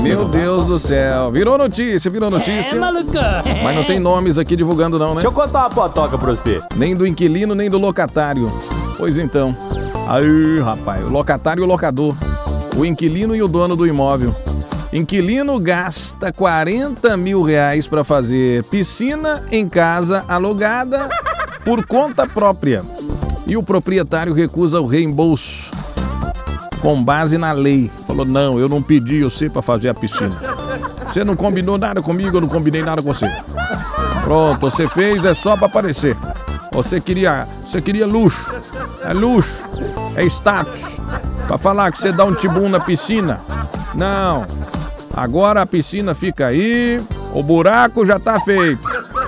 Meu Deus do céu. Virou notícia. Mas não tem nomes aqui divulgando não, né? Deixa eu contar uma potoca pra você. Nem do inquilino, nem do locatário. Pois então. Aí, rapaz, o locatário e o locador. O inquilino e o dono do imóvel. Inquilino gasta 40 mil reais para fazer piscina em casa alugada por conta própria. E o proprietário recusa o reembolso com base na lei. Falou, não, eu não pedi você para fazer a piscina. Você não combinou nada comigo, eu não combinei nada com você. Pronto, você fez, é só para aparecer. Você queria luxo. É luxo, é status. Para falar que você dá um tibum na piscina. Não. Agora a piscina fica aí, o buraco já tá feito.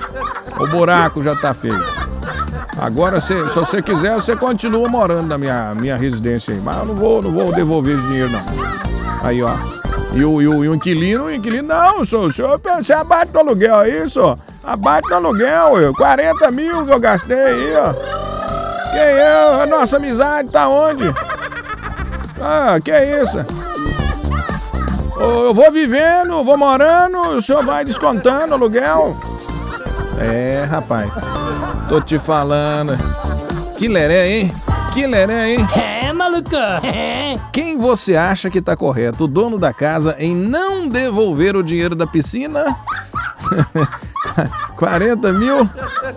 Agora, se você quiser, você continua morando na minha residência aí. Mas eu não vou devolver esse dinheiro, não. Aí, ó. E o inquilino, não, senhor, você abate no aluguel aí, senhor. Abate no aluguel, 40 mil que eu gastei aí, ó. Que a nossa amizade tá onde? Ah, que isso? Eu vou vivendo, vou morando, o senhor vai descontando aluguel. É, rapaz, tô te falando. Que leré, hein? É, maluco. Quem você acha que tá correto? O dono da casa em não devolver o dinheiro da piscina? 40 mil?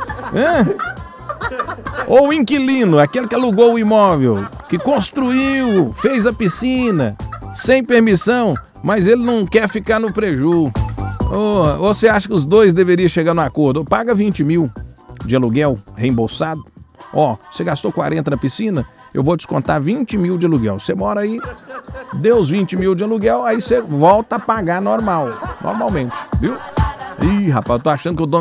Ou o inquilino, aquele que alugou o imóvel, que construiu, fez a piscina, sem permissão, mas ele não quer ficar no preju. Ou você acha que os dois deveriam chegar no acordo? Paga 20 mil de aluguel reembolsado. Ó, você gastou 40 na piscina, eu vou descontar 20 mil de aluguel. Você mora aí, deu os 20 mil de aluguel, aí você volta a pagar normalmente, viu? Ih, rapaz, eu tô achando que o dono